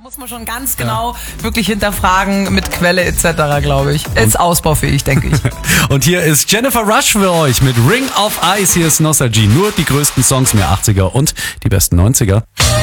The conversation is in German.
muss man schon ganz genau wirklich hinterfragen mit Quelle etc., glaube ich. Ist ausbaufähig, denke ich. Und hier ist Jennifer Rush für euch mit Ring of Ice. Hier ist Nostalgie. Nur die größten Songs mehr 80er und die besten 90er.